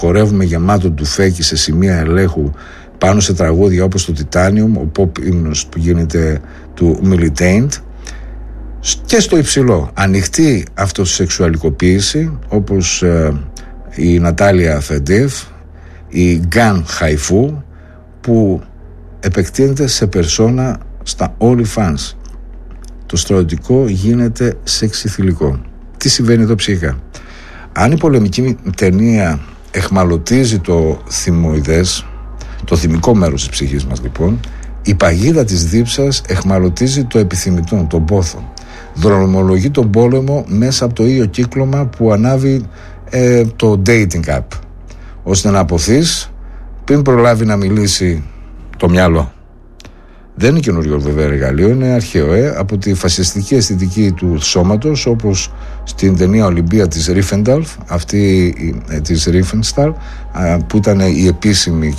χορεύουμε γεμάτο τουφέκι σε σημεία ελέγχου πάνω σε τραγούδια όπως το Titanium, ο pop ύμνος που γίνεται του Militant, και στο υψηλό ανοιχτή αυτοσεξουαλικοποίηση όπως η Νατάλια Φεντίεφ, η Γκάν Χαϊφού, που επεκτείνεται σε περσόνα στα OnlyFans. Το στρατιωτικό γίνεται σεξιθυλικό. Τι συμβαίνει εδώ ψυχικά? Αν η πολεμική ταινία εχμαλωτίζει το θυμοειδές, το θυμικό μέρος της ψυχής μας, λοιπόν, η παγίδα της δίψας εχμαλωτίζει το επιθυμητό, τον πόθο. Δρομολογεί τον πόλεμο μέσα από το ίδιο κύκλωμα που ανάβει το dating app, ώστε να αποθείς πριν προλάβει να μιλήσει το μυαλό. Δεν είναι καινούριο βέβαια εργαλείο, είναι αρχαίο, από τη φασιστική αισθητική του σώματος, όπως στην ταινία Ολυμπία της Riefenstahl, αυτή της Riefenstahl, που ήταν η επίσημη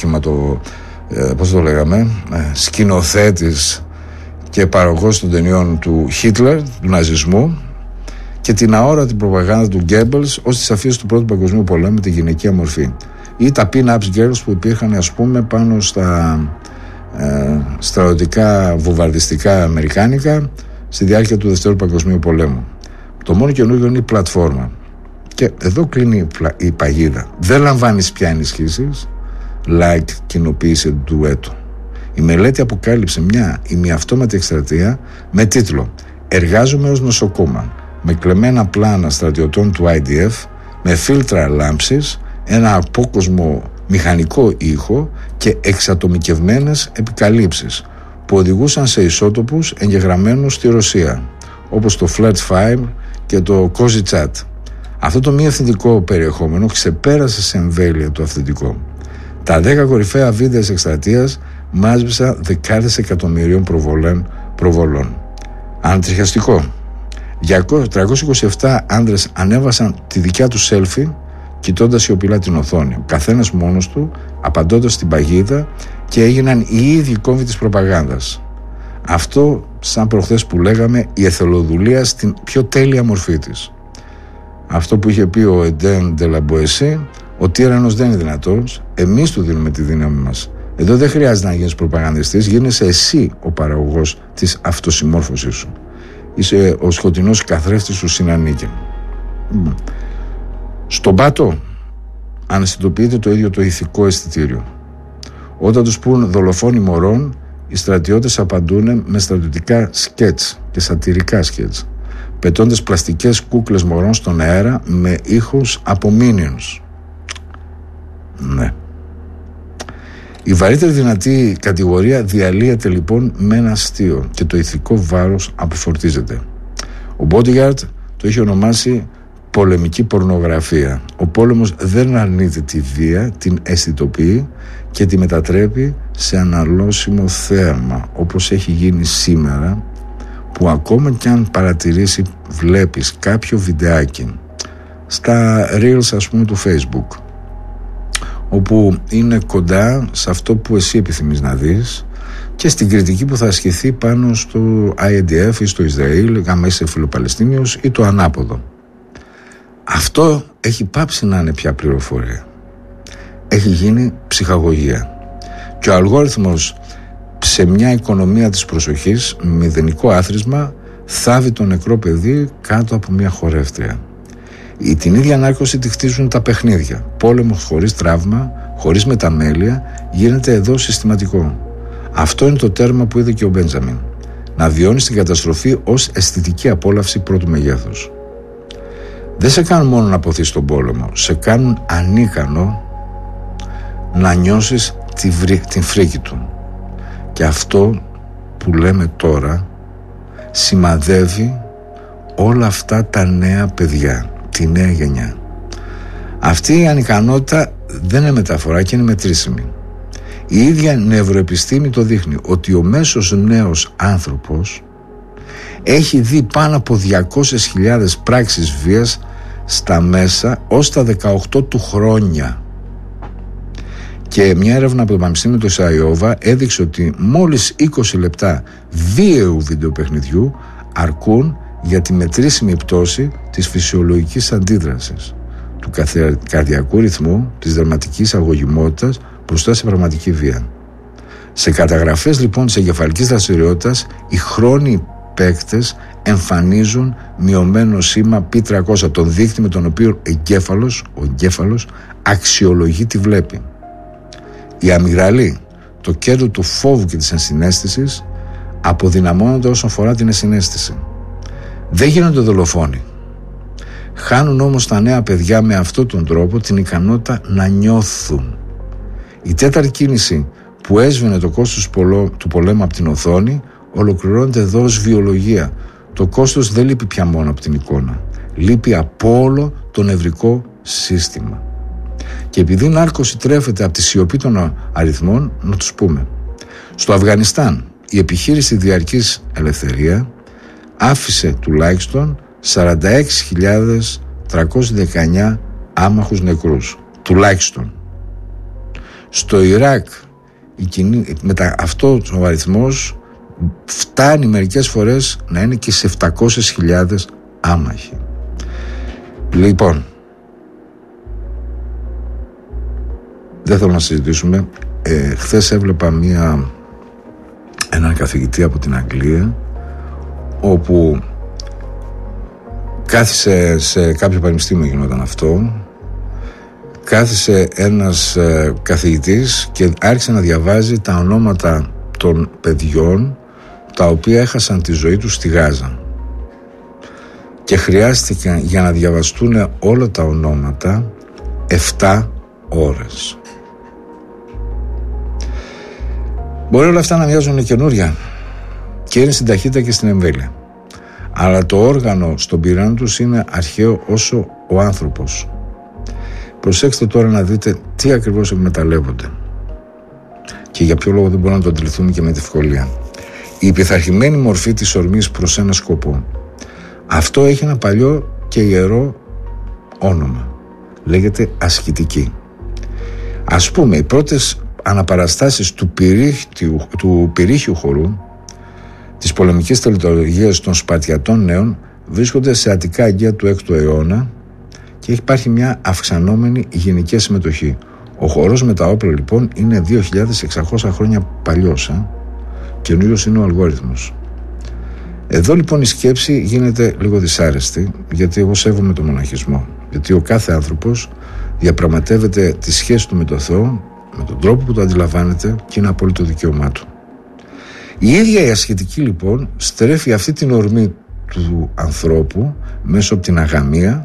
σκηνοθέτης και παραγωγός των ταινιών του Χίτλερ, του ναζισμού, και την αόρατη προπαγάνδα του Γκέμπελς ως τις αφήσεις του Πρώτου Παγκοσμίου Πολέμου με τη γυναικεία μορφή, ή τα pin-ups girls που υπήρχαν, ας πούμε, πάνω στα στρατιωτικά βομβαρδιστικά αμερικάνικα στη διάρκεια του Δευτέρου Παγκοσμίου Πολέμου. Το μόνο καινούργιο είναι η πλατφόρμα, και εδώ κλείνει η παγίδα. Δεν λαμβάνεις πια ενισχύσεις, like, κοινοποίηση του έτου. Η μελέτη αποκάλυψε μια ημιαυτόματη εκστρατεία με τίτλο «Εργάζομαι ως νοσοκόμα», με κλεμμένα πλάνα στρατιωτών του IDF, με φίλτρα λάμψης, ένα απόκοσμο μηχανικό ήχο και εξατομικευμένες επικαλύψεις που οδηγούσαν σε ισότοπους εγγεγραμμένους στη Ρωσία, όπως το Flat File και το Cozy Chat. Αυτό το μη αυθεντικό περιεχόμενο ξεπέρασε σε εμβέλεια το αυθεντικό. Τα 10 κορυφαία βίντεο της εκστρατείας μάζεψαν δεκάδες εκατομμυρίων προβολών. Αντριχιαστικό. 327 άνδρες ανέβασαν τη δικιά του selfie κοιτώντας σιωπηλά την οθόνη, ο καθένας μόνος του, απαντώντας στην παγίδα, και έγιναν οι ίδιοι κόμβοι της προπαγάνδας. Αυτό, σαν προχθές που λέγαμε, η εθελοδουλεία στην πιο τέλεια μορφή της. Αυτό που είχε πει ο Εντέν Ντελαμποεσί, ο τύραννος δεν είναι δυνατός, εμείς του δίνουμε τη δύναμη μας. Εδώ δεν χρειάζεται να γίνεις προπαγανδιστής, γίνεσαι εσύ ο παραγωγός της αυτοσυμμόρφωσής σου. Είσαι ο σκοτεινός καθρέφτης σου συνανίκη. Στον πάτο αναισθητοποιείται το ίδιο το ηθικό αισθητήριο. Όταν τους πούν δολοφόνοι μωρών, οι στρατιώτες απαντούν με στρατιωτικά σκέτς και σατιρικά σκέτς, πετώντας πλαστικές κούκλες μωρών στον αέρα με ήχους από Minions. Ναι. Η βαρύτερη δυνατή κατηγορία διαλύεται λοιπόν με ένα αστείο και το ηθικό βάρος αποφορτίζεται. Ο Bodyguard το είχε ονομάσει πολεμική πορνογραφία. Ο πόλεμος δεν αρνείται τη βία, την αισθητοποιεί και τη μετατρέπει σε αναλώσιμο θέαμα, όπως έχει γίνει σήμερα, που ακόμα κι αν παρατηρήσει, βλέπεις κάποιο βιντεάκι στα reels, ας πούμε, του Facebook, όπου είναι κοντά σε αυτό που εσύ επιθυμείς να δεις και στην κριτική που θα ασκηθεί πάνω στο IDF ή στο Ισραήλ, άμα είσαι φιλοπαλαιστίνιος, ή το ανάποδο. Αυτό έχει πάψει να είναι πια πληροφορία. Έχει γίνει ψυχαγωγία. Και ο αλγόριθμος, σε μια οικονομία της προσοχής, με μηδενικό άθροισμα, θάβει το νεκρό παιδί κάτω από μια χορεύτρια. Την ίδια ανάρκωση τη χτίζουν τα παιχνίδια. Πόλεμος χωρίς τραύμα, χωρίς μεταμέλεια, γίνεται εδώ συστηματικό. Αυτό είναι το τέρμα που είδε και ο Μπέντζαμιν. Να βιώνεις την καταστροφή ως αισθητική απόλαυση πρώτου μεγέθους. Δεν σε κάνουν μόνο να αποθείς τον πόλεμο, σε κάνουν ανίκανο να νιώσεις την φρίκη του. Και αυτό που λέμε τώρα σημαδεύει όλα αυτά τα νέα παιδιά, τη νέα γενιά. Αυτή η ανικανότητα δεν είναι μεταφορά και είναι μετρήσιμη. Η ίδια νευροεπιστήμη το δείχνει ότι ο μέσος νέος άνθρωπος έχει δει πάνω από 200.000 πράξεις βίας στα μέσα ως τα 18 του χρόνια. Και μια έρευνα από το Πανεπιστήμιο του Σαϊόβα έδειξε ότι μόλις 20 λεπτά βίαιου βιντεοπαιχνιδιού αρκούν για τη μετρήσιμη πτώση της φυσιολογικής αντίδρασης. του καρδιακού ρυθμού, της δερματικής αγωγημότητας μπροστά σε πραγματική βία. Σε καταγραφές λοιπόν της εγκεφαλικής δραστηριότητας, οι χρόνιοι παίκτες εμφανίζουν μειωμένο σήμα P300, τον δείκτη με τον οποίο ο εγκέφαλος αξιολογεί τη βλέπει. Η αμυγδαλή, το κέντρο του φόβου και της ενσυναίσθησης, αποδυναμώνονται όσον αφορά την ενσυναίσθηση. Δεν γίνονται δολοφόνοι. Χάνουν όμως τα νέα παιδιά με αυτόν τον τρόπο την ικανότητα να νιώθουν. Η τέταρτη κίνηση που έσβηνε το κόστος του πολέμου από την οθόνη ολοκληρώνεται εδώ ως βιολογία. Το κόστος δεν λείπει πια μόνο από την εικόνα. Λείπει από όλο το νευρικό σύστημα. Και επειδή η νάρκωση τρέφεται από τη σιωπή των αριθμών, να τους πούμε. Στο Αφγανιστάν η επιχείρηση διαρκής ελευθερία άφησε τουλάχιστον 46.319 άμαχους νεκρούς. Τουλάχιστον. Στο Ιράκ αυτός ο αριθμός φτάνει μερικές φορές να είναι και σε 700.000 άμαχοι. Λοιπόν, δεν θέλω να συζητήσουμε. Χθες έβλεπα έναν καθηγητή από την Αγγλία, όπου κάθισε σε κάποιο πανεπιστήμιο, γινόταν αυτό, κάθισε ένας καθηγητής και άρχισε να διαβάζει τα ονόματα των παιδιών τα οποία έχασαν τη ζωή τους στη Γάζα, και χρειάστηκαν για να διαβαστούν όλα τα ονόματα 7 ώρες. Μπορεί όλα αυτά να μοιάζουν καινούρια και είναι στην ταχύτητα και στην εμβέλεια, αλλά το όργανο στον πυρήνα τους είναι αρχαίο όσο ο άνθρωπος. Προσέξτε τώρα να δείτε τι ακριβώς εκμεταλλεύονται και για ποιο λόγο δεν μπορούμε να το αντιληφθούμε και με τη ευκολία. Η πειθαρχημένη μορφή της ορμής προς ένα σκοπό. Αυτό έχει ένα παλιό και ιερό όνομα. Λέγεται ασκητική. Ας πούμε, οι πρώτες αναπαραστάσεις του πυρήχιου χορού της πολεμικής τελετουργίας των Σπαρτιατών νέων βρίσκονται σε αττικά Αιγαία του 6ου αιώνα και υπάρχει μια αυξανόμενη υγιεινική συμμετοχή. Ο χορός με τα όπλα λοιπόν είναι 2.600 χρόνια παλιός. Καινούριος είναι ο αλγόριθμος. Εδώ λοιπόν η σκέψη γίνεται λίγο δυσάρεστη, γιατί εγώ σέβομαι τον μοναχισμό. Γιατί ο κάθε άνθρωπος διαπραγματεύεται τη σχέση του με τον Θεό με τον τρόπο που το αντιλαμβάνεται και είναι απόλυτο δικαίωμά του. Η ίδια η ασχετική λοιπόν στρέφει αυτή την ορμή του ανθρώπου μέσω από την αγαμία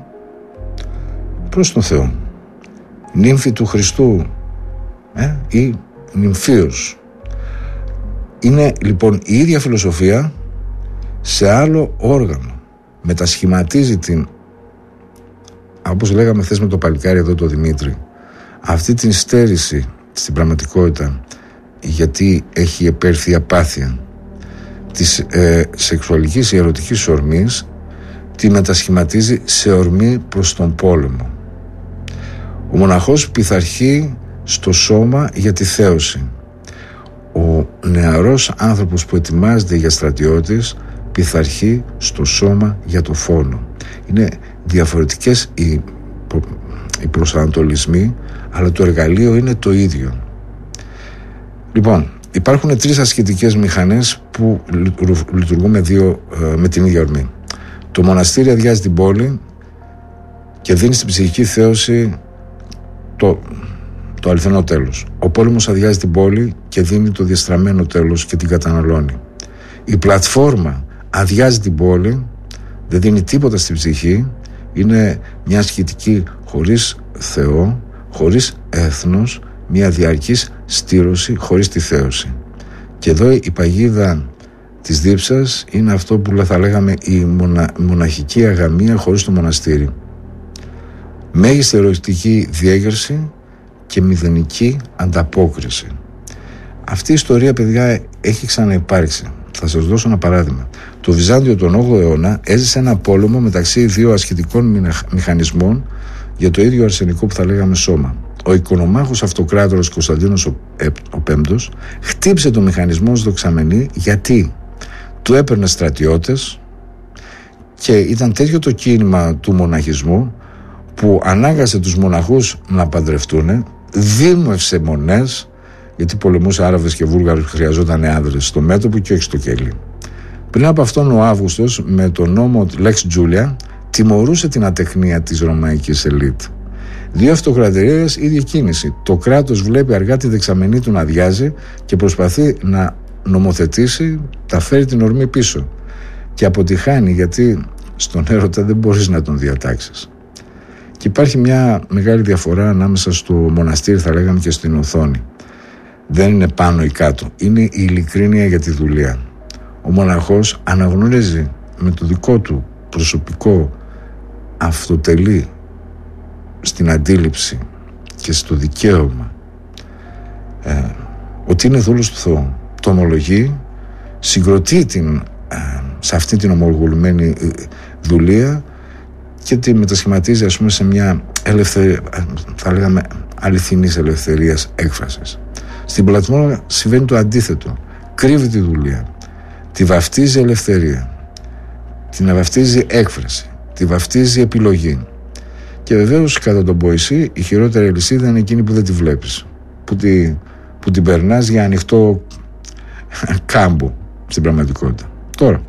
προς τον Θεό. Νύμφη του Χριστού ή νυμφίος. Είναι λοιπόν η ίδια φιλοσοφία σε άλλο όργανο. Μετασχηματίζει την, όπως λέγαμε χθες με το παλικάρι εδώ, το Δημήτρη, αυτή την στέρηση στην πραγματικότητα, γιατί έχει επέρθει η απάθεια της σεξουαλικής ή ερωτικής ορμής, τη μετασχηματίζει σε ορμή προς τον πόλεμο. Ο μοναχός πειθαρχεί στο σώμα για τη θέωση. Ο νεαρός άνθρωπος που ετοιμάζεται για στρατιώτης πειθαρχεί στο σώμα για το φόνο. Είναι διαφορετικές οι προσανατολισμοί, αλλά το εργαλείο είναι το ίδιο. Λοιπόν, υπάρχουν 3 ασκητικές μηχανές που λειτουργούν με την ίδια ορμή. Το μοναστήρι αδειάζει την πόλη και δίνει στην ψυχική θέωση το αληθινό τέλος. Ο πόλεμος αδειάζει την πόλη και δίνει το διαστραμμένο τέλος και την καταναλώνει. Η πλατφόρμα αδειάζει την πόλη, δεν δίνει τίποτα στην ψυχή, είναι μια ασκητική χωρίς Θεό, χωρίς έθνος, μια διαρκής στήρωση χωρίς τη θέωση. Και εδώ η παγίδα της δίψας είναι αυτό που θα λέγαμε η μοναχική αγαμία χωρίς το μοναστήρι. Μέγιστη ερωτική διέγερση και μηδενική ανταπόκριση. Αυτή η ιστορία, παιδιά, έχει ξαναυπάρξει. Θα σας δώσω ένα παράδειγμα. Το Βυζάντιο τον 8ο αιώνα έζησε ένα πόλεμο μεταξύ 2 ασκητικών μηχανισμών για το ίδιο αρσενικό που θα λέγαμε σώμα. Ο οικονομάχος αυτοκράτορας Κωνσταντίνος ο Πέμπτος χτύπησε το μηχανισμό ως δοξαμενή, γιατί του έπαιρνε στρατιώτες και ήταν τέτοιο το κίνημα του μοναχισμού που ανάγκασε τους μοναχούς να παντρευτούν, δίμευσε μονές, γιατί πολεμούσε Άραβες και Βούλγαρους, χρειαζόταν άνδρες στο μέτωπο και όχι στο κέλι. Πριν από αυτόν ο Αύγουστος, με τον νόμο Lex Julia, τιμωρούσε την ατεχνία της ρωμαϊκής ελίτ. 2 αυτοκρατορίες, ίδια κίνηση. Το κράτος βλέπει αργά τη δεξαμενή του να αδειάζει και προσπαθεί να νομοθετήσει, τα φέρει την ορμή πίσω. Και αποτυχάνει, γιατί στον έρωτα δεν μπορείς να τον διατάξεις. Και υπάρχει μια μεγάλη διαφορά ανάμεσα στο μοναστήρι, θα λέγαμε, και στην οθόνη. Δεν είναι πάνω ή κάτω. Είναι η ειλικρίνεια για τη δουλεία. Ο μοναχός αναγνωρίζει με το δικό του προσωπικό αυτοτελή στην αντίληψη και στο δικαίωμα ότι είναι δούλος του Θεού. Το ομολογεί, συγκροτεί σε αυτή την ομολογουμένη δουλεία και τη μετασχηματίζει, ας πούμε, σε μια θα λέγαμε αληθινής ελευθερίας έκφρασης. Στην Πλατώνα συμβαίνει το αντίθετο. Κρύβει τη δουλεία, τη βαφτίζει ελευθερία, την βαφτίζει έκφραση, τη βαφτίζει επιλογή. Και βεβαίως κατά τον Ποησή η χειρότερη αλυσίδα είναι εκείνη που δεν τη βλέπεις, που την περνάς για ανοιχτό κάμπο στην πραγματικότητα. Τώρα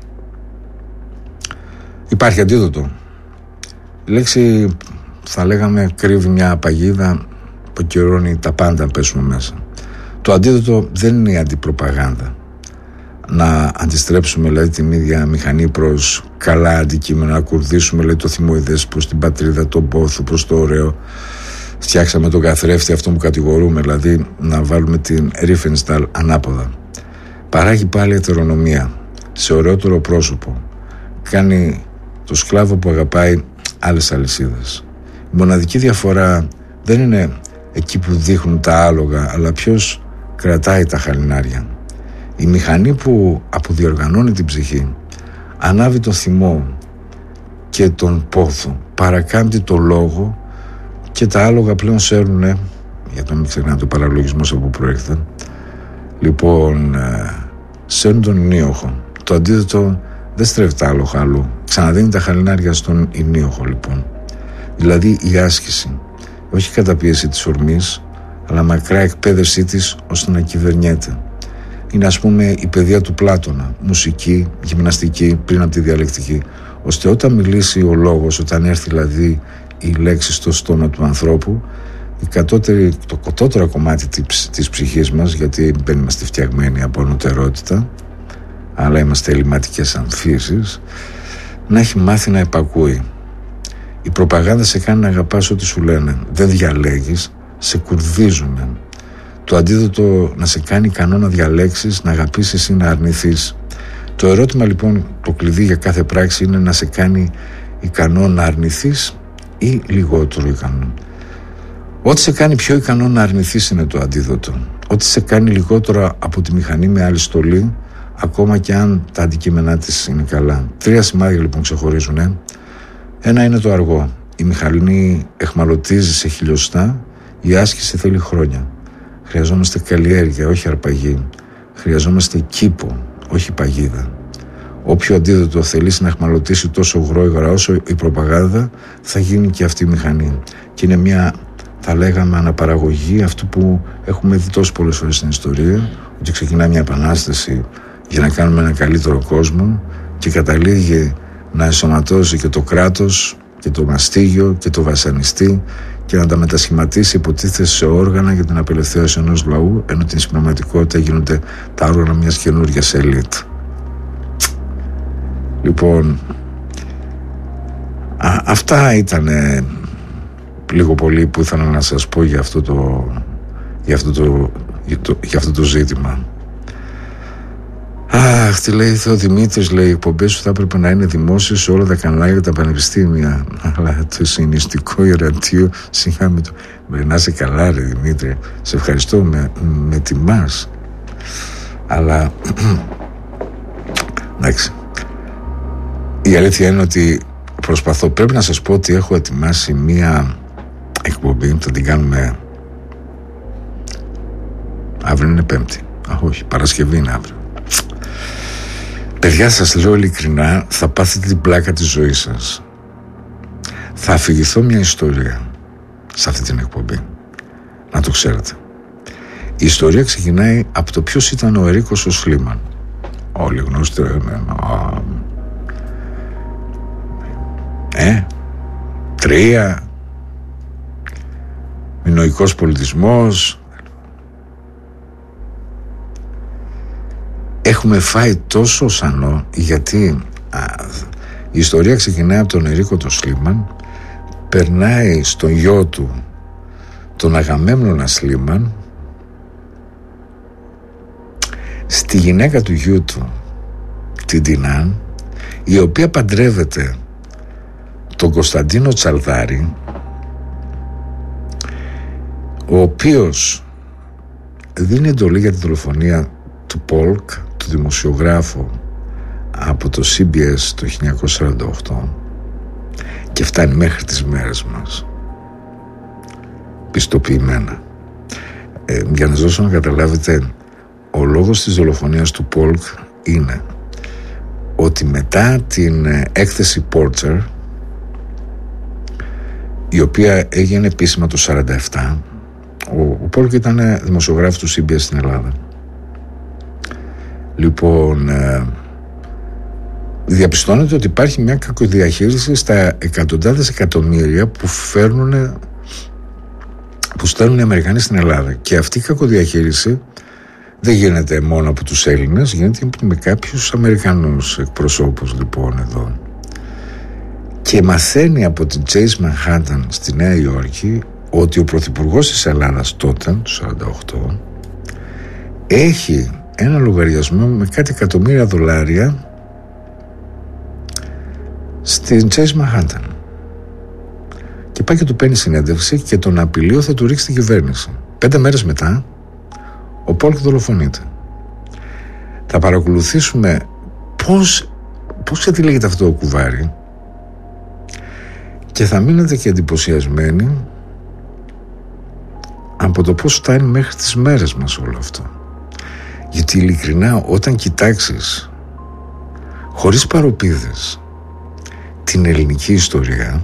υπάρχει αντίδοτο. Η λέξη, θα λέγαμε, κρύβει μια παγίδα που κυρώνει τα πάντα αν πέσουμε μέσα. Το αντίδοτο δεν είναι η αντιπροπαγάνδα. Να αντιστρέψουμε, δηλαδή, την ίδια μηχανή προς καλά αντικείμενα, να κουρδίσουμε, δηλαδή, το θυμοειδές προς την πατρίδα, τον πόθο, προς το ωραίο. Φτιάξαμε τον καθρέφτη, αυτό που κατηγορούμε, δηλαδή να βάλουμε την Ρίφενσταλ ανάποδα. Παράγει πάλι ετερονομία σε ωραιότερο πρόσωπο. Κάνει το σκλάβο που αγαπάει άλλες αλυσίδες. Η μοναδική διαφορά δεν είναι εκεί που δείχνουν τα άλογα, αλλά ποιος κρατάει τα χαλινάρια. Η μηχανή που αποδιοργανώνει την ψυχή ανάβει το θυμό και τον πόθο, παρακάμπτει το λόγο και τα άλογα πλέον σέρνουνε, για να μην ξεχνάτε το παραλογισμός από που προέρχεται, λοιπόν, σέρνουν τον ενίοχο. Το αντίθετο δεν στρέφει τα άλογα αλλού, ξαναδίνει τα χαλινάρια στον ενίοχο, λοιπόν. Δηλαδή η άσκηση, όχι καταπίεση της ορμής, αλλά μακρά εκπαίδευσή της ώστε να κυβερνιέται. Είναι, ας πούμε, η παιδεία του Πλάτωνα, μουσική, γυμναστική πριν από τη διαλεκτική, ώστε όταν μιλήσει ο λόγος, όταν έρθει δηλαδή η λέξη στο στόμα του ανθρώπου, το κοτότερο κομμάτι της ψυχής μας, γιατί δεν είμαστε φτιαγμένοι από ανωτερότητα, αλλά είμαστε ελληματικές αμφίσεις, να έχει μάθει να υπακούει. Η προπαγάνδα σε κάνει να αγαπάς ό,τι σου λένε. Δεν διαλέγεις, σε κουρδίζουνε. Το αντίδοτο να σε κάνει ικανό να διαλέξεις, να αγαπήσεις ή να αρνηθείς. Το ερώτημα, λοιπόν, το κλειδί για κάθε πράξη είναι να σε κάνει ικανό να αρνηθείς ή λιγότερο ικανό. Ό,τι σε κάνει πιο ικανό να αρνηθείς είναι το αντίδοτο. Ό,τι σε κάνει λιγότερο από τη μηχανή με άλλη στολή, ακόμα και αν τα αντικείμενά της είναι καλά. 3 σημάδια, λοιπόν, ξεχωρίζουν. Ένα είναι το αργό. Η μηχανή εχμαλωτίζει σε χιλιοστά, η άσκηση θέλει χρόνια. Χρειαζόμαστε καλλιέργεια, όχι αρπαγή. Χρειαζόμαστε κήπο, όχι παγίδα. Όποιο αντίδοτο θελήσει να εχμαλωτήσει τόσο γρήγορα όσο η προπαγάνδα, θα γίνει και αυτή η μηχανή. Και είναι μια, θα λέγαμε, αναπαραγωγή αυτού που έχουμε δει τόσες πολλές φορές στην ιστορία, ότι ξεκινά μια επανάσταση για να κάνουμε έναν καλύτερο κόσμο και καταλήγει να ενσωματώσει και το κράτος και το μαστίγιο και το βασανιστή και να τα μετασχηματίσει, υποτίθεται, σε όργανα για την απελευθέρωση ενός λαού, ενώ την συμπληρωματικότητα γίνονται τα όργανα μιας καινούργιας ελίτ. Λοιπόν, αυτά ήταν λίγο πολύ που ήθελα να σας πω για αυτό το ζήτημα. Αχ, τι λέει ο Δημήτρης, λέει, οι εκπομπές σου θα έπρεπε να είναι δημόσιες σε όλα τα κανάλια, τα πανεπιστήμια. Αλλά το συνιστικό ιερατείο σιγά με το... Να είσαι καλά, ρε Δημήτρη, σε ευχαριστώ, με τιμάς. Αλλά εντάξει, η αλήθεια είναι ότι προσπαθώ. Πρέπει να σας πω ότι έχω ετοιμάσει μία εκπομπή, θα την κάνουμε αύριο, είναι Πέμπτη. Όχι, Παρασκευή είναι αύριο. Παιδιά, σας λέω ειλικρινά, θα πάθετε την πλάκα της ζωής σας. Θα αφηγηθώ μια ιστορία σε αυτή την εκπομπή, να το ξέρετε. Η ιστορία ξεκινάει από το ποιος ήταν ο Ερίκος ο Σλίμαν. Όλοι γνώστε. 3 μινωικός πολιτισμός. Έχουμε φάει τόσο σανό, γιατί η ιστορία ξεκινάει από τον Ερίκο το Σλίμαν, περνάει στον γιο του, τον Αγαμέμνονα Σλίμαν, στη γυναίκα του γιού του, την Τινάν, η οποία παντρεύεται τον Κωνσταντίνο Τσαλδάρη, ο οποίος δίνει εντολή για τη δολοφονία του Πολκ, του δημοσιογράφου, από το CBS το 1948, και φτάνει μέχρι τις μέρες μας πιστοποιημένα. Για να σας δώσω να καταλάβετε, ο λόγος της δολοφονίας του Πολκ είναι ότι μετά την έκθεση Porter, η οποία έγινε επίσημα το 1947, ο Πολκ ήταν δημοσιογράφος του CBS στην Ελλάδα. Λοιπόν, διαπιστώνεται ότι υπάρχει μια κακοδιαχείριση στα εκατοντάδες εκατομμύρια που στέλνουν οι Αμερικανοί στην Ελλάδα. Και αυτή η κακοδιαχείριση δεν γίνεται μόνο από τους Έλληνες, γίνεται με κάποιους Αμερικανούς εκπροσώπους λοιπόν εδώ. Και μαθαίνει από την Chase Manhattan στη Νέα Υόρκη ότι ο πρωθυπουργός της Ελλάδας τότε, το 1948, έχει ένα λογαριασμό με κάτι εκατομμύρια δολάρια στην Chase Manhattan. Και πάει και του παίρνει συνέντευξη και τον απειλεί ότι θα του ρίξει την κυβέρνηση. 5 μέρες μετά ο Πολκ δολοφονείται. Θα παρακολουθήσουμε πώς εξατυλίγεται αυτό το κουβάρι και θα μείνετε και εντυπωσιασμένοι από το πώς φτάνει μέχρι τις μέρες μας όλο αυτό. Γιατί ειλικρινά, όταν κοιτάξεις χωρίς παροπίδες την ελληνική ιστορία,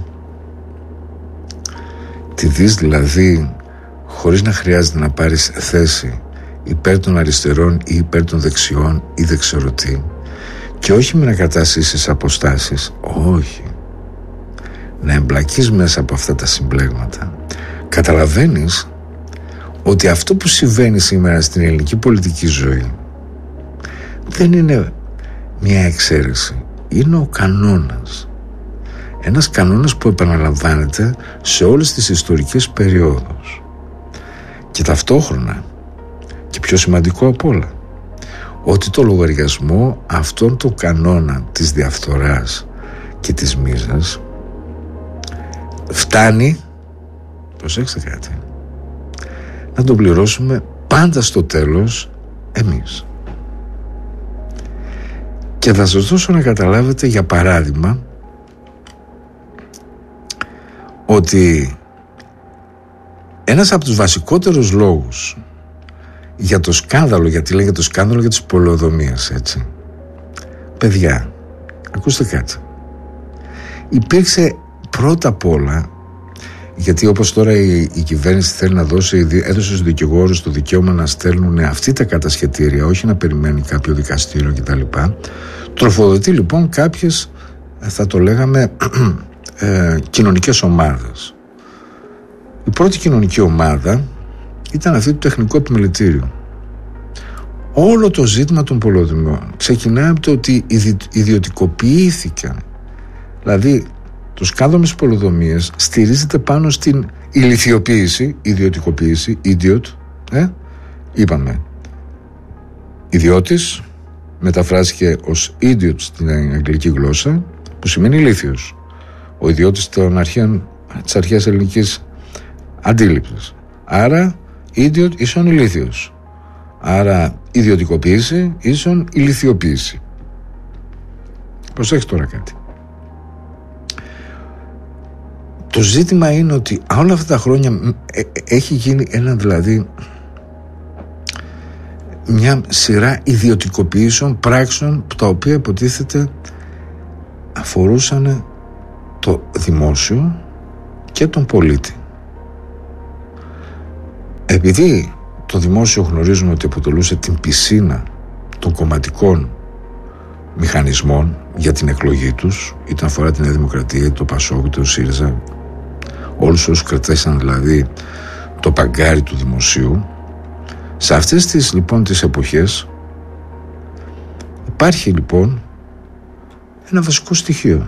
τη δεις δηλαδή χωρίς να χρειάζεται να πάρεις θέση υπέρ των αριστερών ή υπέρ των δεξιών ή δεξιωτή, και όχι με να καταστήσεις αποστάσεις, όχι, να εμπλακείς μέσα από αυτά τα συμπλέγματα, καταλαβαίνεις ότι αυτό που συμβαίνει σήμερα στην ελληνική πολιτική ζωή δεν είναι μια εξαίρεση, είναι ο κανόνας. Ένας κανόνας που επαναλαμβάνεται σε όλες τις ιστορικές περιόδους. Και ταυτόχρονα, και πιο σημαντικό απ' όλα, ότι το λογαριασμό αυτόν τον κανόνα της διαφθοράς και της μίζας φτάνει, προσέξτε κάτι, να τον πληρώσουμε πάντα στο τέλος εμείς. Και θα σας δώσω να καταλάβετε, για παράδειγμα, ότι ένας από τους βασικότερους λόγους για το σκάνδαλο, γιατί λέγεται το σκάνδαλο για τις πολεοδομίες, έτσι, παιδιά, ακούστε κάτι, υπήρξε πρώτα απ' όλα, γιατί όπως τώρα η κυβέρνηση θέλει να έδωσε στους δικηγόρους το δικαίωμα να στέλνουν αυτή τα κατασχετήρια, όχι να περιμένει κάποιο δικαστήριο κτλ. Τροφοδοτεί λοιπόν κάποιες, θα το λέγαμε, κοινωνικές ομάδες. Η πρώτη κοινωνική ομάδα ήταν αυτή του τεχνικού επιμελητήριου. Όλο το ζήτημα των πολεοδομιών ξεκινάει από το ότι ιδιωτικοποιήθηκαν. Δηλαδή το σκάνδαλο με τις πολεοδομίες στηρίζεται πάνω στην ηλιθιοποίηση, ιδιωτικοποίηση, idiot, είπαμε, ιδιώτης, μεταφράστηκε ως idiot στην αγγλική γλώσσα, που σημαίνει ηλίθιος. Ο ιδιώτης της αρχαίας ελληνικής αντίληψης. Άρα idiot ίσον ηλίθιος. Άρα ιδιωτικοποίηση ίσον ηλιθιοποίηση. Προσέξτε τώρα κάτι. Το ζήτημα είναι ότι όλα αυτά τα χρόνια έχει γίνει μια σειρά ιδιωτικοποιήσεων πράξεων, τα οποία υποτίθεται αφορούσαν το δημόσιο και τον πολίτη. Επειδή το δημόσιο γνωρίζουμε ότι αποτελούσε την πισίνα των κομματικών μηχανισμών για την εκλογή τους, είτε αφορά την Νέα Δημοκρατία, είτε το ΠΑΣΟΚ, είτε το ΣΥΡΙΖΑ, όλους όσους κρατήσαν δηλαδή το παγκάρι του δημοσίου, σε αυτές τις λοιπόν τις εποχές υπάρχει λοιπόν ένα βασικό στοιχείο,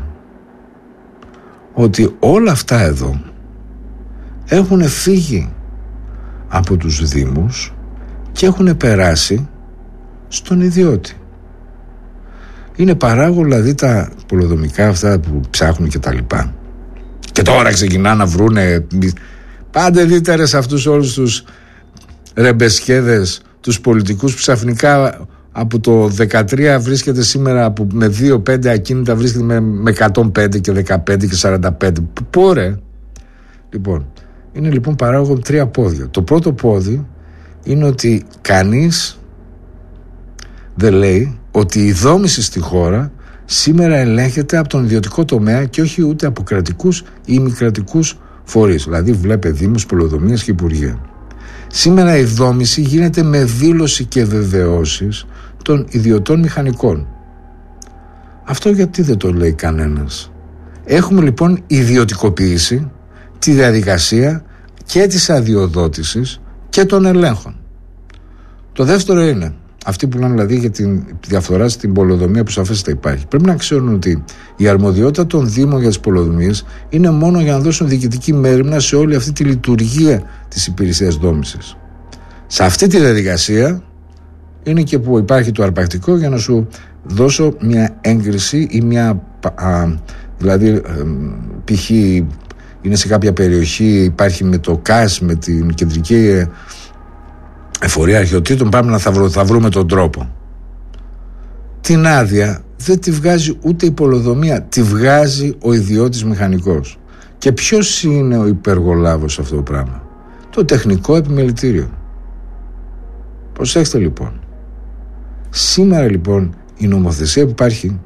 ότι όλα αυτά εδώ έχουν φύγει από τους δήμους και έχουν περάσει στον ιδιώτη. Είναι παράγω δηλαδή τα πολεοδομικά αυτά που ψάχνουν και τα λοιπά, και τώρα ξεκινά να βρούνε. Πάντε δείτε ρε σε αυτούς όλους τους ρεμπεσκέδες, τους πολιτικούς που ξαφνικά από το 13 βρίσκεται σήμερα με 2-5 ακίνητα, βρίσκεται με 105 και 15 και 45. Πού ρε? Λοιπόν, είναι λοιπόν παράγω 3 πόδια. Το πρώτο πόδι είναι ότι κανείς δεν λέει ότι η δόμηση στη χώρα σήμερα ελέγχεται από τον ιδιωτικό τομέα και όχι ούτε από κρατικούς ή μη κρατικούς φορείς. Δηλαδή βλέπε δήμους, πολεοδομίες και υπουργεία. Σήμερα η δόμηση γίνεται με δήλωση και βεβαιώσεις των ιδιωτών μηχανικών. Αυτό γιατί δεν το λέει κανένας? Έχουμε λοιπόν ιδιωτικοποιήσει τη διαδικασία και της αδειοδότησης και των ελέγχων. Το δεύτερο είναι αυτοί που λένε δηλαδή για τη διαφθορά στην πολεοδομία, που σαφέστατα υπάρχει. Πρέπει να ξέρουν ότι η αρμοδιότητα των Δήμων για τις πολεοδομίες είναι μόνο για να δώσουν διοικητική μέριμνα σε όλη αυτή τη λειτουργία της υπηρεσίας δόμησης. Σε αυτή τη διαδικασία είναι και που υπάρχει το αρπακτικό για να σου δώσω μια έγκριση ή μια δηλαδή π.χ. είναι σε κάποια περιοχή, υπάρχει με το ΚΑΣ, με την κεντρική εφορία αρχαιοτήτων, πάμε να θα βρούμε τον τρόπο. Την άδεια δεν τη βγάζει ούτε η πολεοδομία, τη βγάζει ο ιδιώτης μηχανικός. Και ποιος είναι ο υπεργολάβος σε αυτό το πράγμα? Το τεχνικό επιμελητήριο. Προσέξτε λοιπόν, σήμερα λοιπόν η νομοθεσία που υπάρχει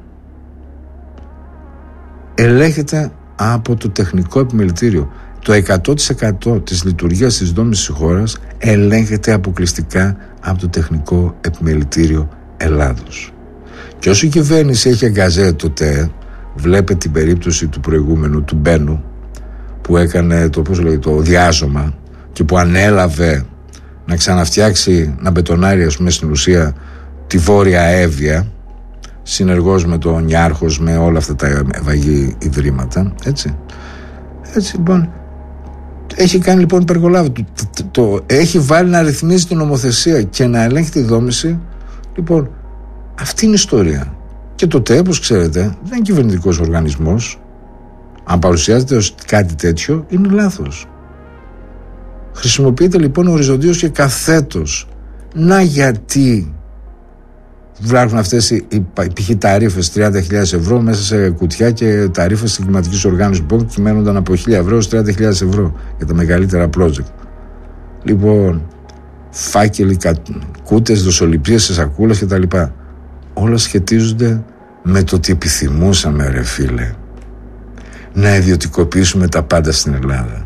ελέγχεται από το τεχνικό επιμελητήριο. Το 100% της λειτουργίας της δόμησης της χώρας ελέγχεται αποκλειστικά από το τεχνικό επιμελητήριο Ελλάδος. Και όσο η κυβέρνηση έχει εγκαζέ τότε, βλέπετε την περίπτωση του προηγούμενου, του Μπένου, που έκανε το διάζωμα και που ανέλαβε να ξαναφτιάξει, να μπετονάρει ας πούμε στην ουσία τη Βόρεια Εύβοια, συνεργός με τον Νιάρχος, με όλα αυτά τα ευαγή ιδρύματα, έτσι λοιπόν έχει κάνει λοιπόν υπεργολάβο, έχει βάλει να ρυθμίζει την νομοθεσία και να ελέγχει τη δόμηση. Λοιπόν, αυτή είναι η ιστορία. Και το ΤΕ, όπως ξέρετε, δεν είναι κυβερνητικός οργανισμός. Αν παρουσιάζεται ως κάτι τέτοιο, είναι λάθος. Χρησιμοποιείται λοιπόν οριζοντίως και καθέτος. Να γιατί βγάζουν αυτές οι π.χ. ταρίφες 30.000 ευρώ μέσα σε κουτιά και ταρίφες της κλιματικής οργάνωσης που κυμαίνονταν από 1.000 ευρώ έως 30.000 ευρώ για τα μεγαλύτερα project. Λοιπόν, φάκελοι, κούτες, δοσοληψίες σε σακούλες κτλ. Όλα σχετίζονται με το ότι επιθυμούσαμε, ρε φίλε, να ιδιωτικοποιήσουμε τα πάντα στην Ελλάδα.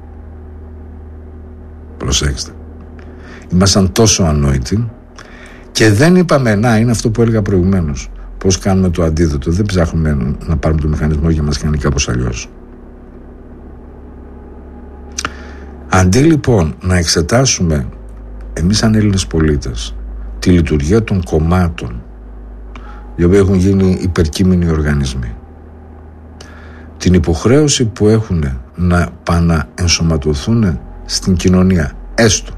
Προσέξτε. Ήμασταν τόσο ανόητοι και δεν είπαμε, να, είναι αυτό που έλεγα προηγουμένως. Πώς κάνουμε το αντίδοτο? Δεν ψάχνουμε να πάρουμε το μηχανισμό για μας κάνει κάπως αλλιώς. Αντί λοιπόν να εξετάσουμε εμείς σαν Έλληνες πολίτες τη λειτουργία των κομμάτων, οι οποίοι έχουν γίνει υπερκείμενοι οργανισμοί, την υποχρέωση που έχουν να παναενσωματωθούν στην κοινωνία, έστω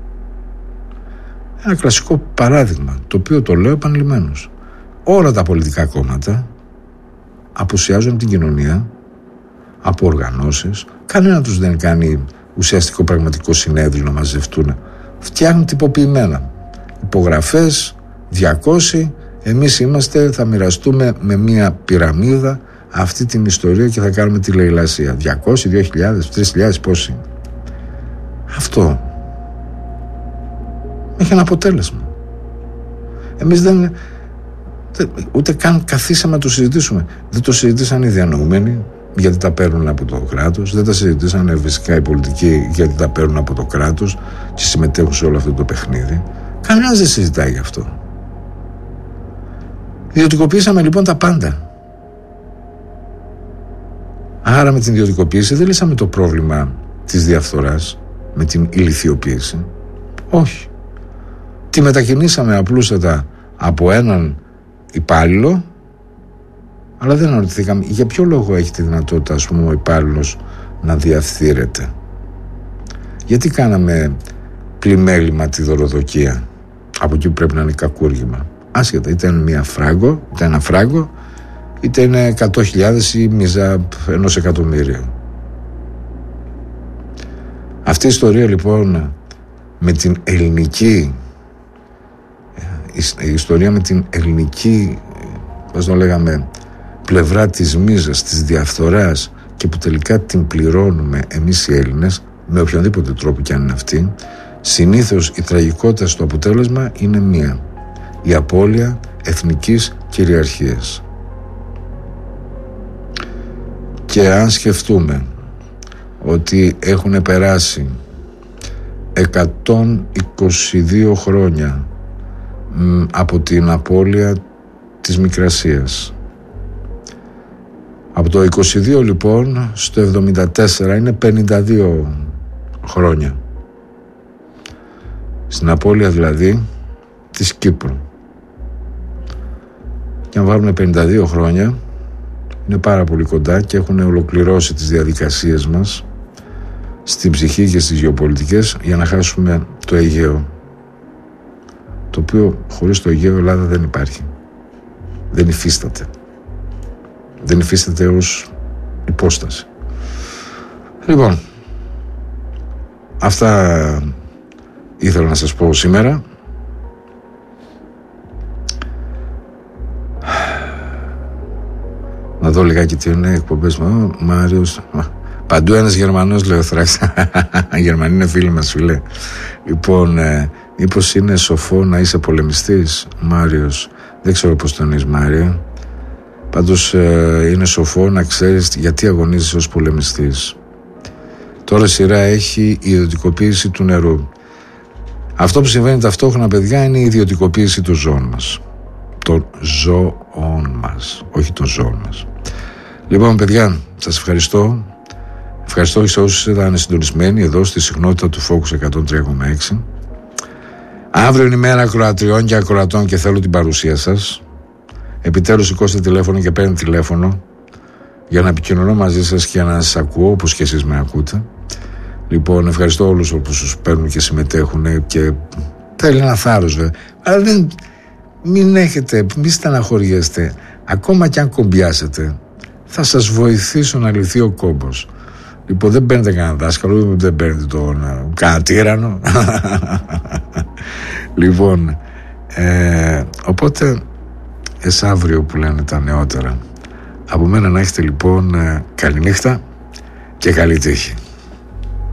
ένα κλασικό παράδειγμα, το οποίο το λέω επανειλημμένως, όλα τα πολιτικά κόμματα απουσιάζουν την κοινωνία από οργανώσεις, κανένα τους δεν κάνει ουσιαστικό πραγματικό συνέδριο να μαζευτούν, φτιάχνουν τυποποιημένα υπογραφές 200, εμείς είμαστε, θα μοιραστούμε με μια πυραμίδα αυτή την ιστορία και θα κάνουμε τη λαιλασία. 200, 2.000, 3.000, πόσοι? Αυτό έχει ένα αποτέλεσμα. Εμείς ούτε καν καθίσαμε να το συζητήσουμε. Δεν το συζητήσαν οι διανοούμενοι, γιατί τα παίρνουν από το κράτος. Δεν τα συζητήσανε φυσικά οι πολιτικοί, γιατί τα παίρνουν από το κράτος και συμμετέχουν σε όλο αυτό το παιχνίδι. Κανένας δεν συζητάει γι' αυτό. Ιδιωτικοποιήσαμε λοιπόν τα πάντα. Άρα με την ιδιωτικοποίηση δεν λύσαμε το πρόβλημα της διαφθοράς, με την ηλιθιοποίηση. Όχι. Τη μετακινήσαμε απλούστατα από έναν υπάλληλο, αλλά δεν αναρωτηθήκαμε για ποιο λόγο έχει τη δυνατότητα, ας πούμε, ο υπάλληλος να διαφθείρεται. Γιατί κάναμε πλημέλημα τη δωροδοκία από εκεί που πρέπει να είναι κακούργημα. Άσχετα, είτε είναι μία φράγκο, είτε ένα φράγκο, είτε είναι 100.000 ή μιζά 1.000.000. Αυτή η ιστορία λοιπόν με την ελληνική, η ιστορία με την ελληνική, πώς το λέγαμε, πλευρά της μίζας, της διαφθοράς, και που τελικά την πληρώνουμε εμείς οι Έλληνες με οποιονδήποτε τρόπο κι αν είναι αυτή, συνήθως η τραγικότητα στο αποτέλεσμα είναι μία: η απώλεια εθνικής κυριαρχίας. Και αν σκεφτούμε ότι έχουν περάσει 122 χρόνια από την απώλεια της Μικρασίας, από το 22 λοιπόν στο 74 είναι 52 χρόνια, στην απώλεια δηλαδή της Κύπρου. Και αν βάλουμε 52 χρόνια, είναι πάρα πολύ κοντά και έχουν ολοκληρώσει τις διαδικασίες μας στην ψυχή και στις γεωπολιτικές για να χάσουμε το Αιγαίο, το οποίο χωρίς το Αιγαίο Ελλάδα δεν υπάρχει, δεν υφίσταται, δεν υφίσταται ως υπόσταση. Λοιπόν, αυτά ήθελα να σας πω σήμερα. Να δω λιγάκι τι είναι εκπομπές μου. Μάριος, παντού ένας Γερμανός, λέει ο Θράκης. Οι Γερμανοί είναι φίλοι μας, φίλε. Λοιπόν, μήπως είναι σοφό να είσαι πολεμιστής, Μάριος? Δεν ξέρω πώς το εννοείς, Μάριο. Πάντως είναι σοφό να ξέρεις γιατί αγωνίζεσαι ως πολεμιστής. Τώρα σειρά έχει η ιδιωτικοποίηση του νερού. Αυτό που συμβαίνει ταυτόχρονα, παιδιά, είναι η ιδιωτικοποίηση των ζώων μας. Των ζώων μας, όχι των ζώων μας. Λοιπόν, παιδιά, σας ευχαριστώ. Ευχαριστώ σε όσους ήταν συντονισμένοι εδώ στη συχνότητα του Focus 103,6. Αύριο είναι η μέρα ακροατριών και ακροατών και θέλω την παρουσία σας. Επιτέλους σηκώστε τηλέφωνο και παίρνετε τηλέφωνο για να επικοινωνώ μαζί σας και να σας ακούω όπως και εσείς με ακούτε. Λοιπόν, ευχαριστώ όλους όσους παίρνουν και συμμετέχουν και θέλει ένα θάρρος, βέβαια. Αλλά μην στεναχωριέστε. Ακόμα κι αν κομπιάσετε, θα σας βοηθήσω να λυθεί ο κόμπος. Λοιπόν, δεν παίρνετε κανένα δάσκαλο, δεν παίρνετε τον κανένα τύρανο. Λοιπόν, οπότε εσαύριο που λένε τα νεότερα. Από μένα να έχετε λοιπόν καλή νύχτα και καλή τύχη.